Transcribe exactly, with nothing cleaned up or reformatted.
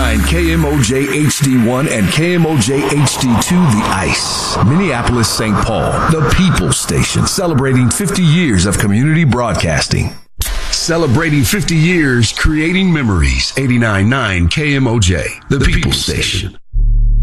eighty-nine K M O J H D one and K M O J H D two, The Ice. Minneapolis, Saint Paul, the People Station, celebrating fifty years of community broadcasting. Celebrating fifty years, creating memories. eighty-nine point nine K M O J, the People Station.